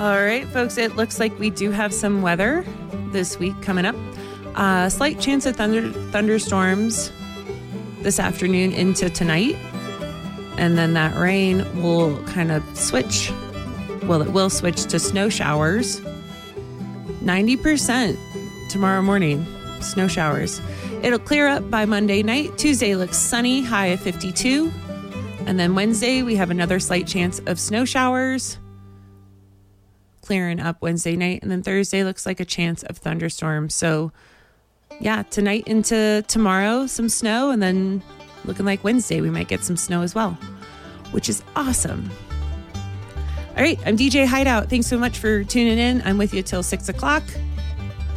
All right, folks, it looks like we do have some weather this week coming up. Slight chance of thunderstorms this afternoon into tonight. And then that rain will kind of switch. Well, it will switch to snow showers. 90% tomorrow morning, snow showers. It'll clear up by Monday night. Tuesday looks sunny, high of 52. And then Wednesday, we have another slight chance of snow showers. Clearing up Wednesday night. And then Thursday looks like a chance of thunderstorms. So, yeah, tonight into tomorrow, some snow. And then looking like Wednesday, we might get some snow as well, which is awesome. All right, I'm DJ Hideout. Thanks so much for tuning in. I'm with you till 6 o'clock.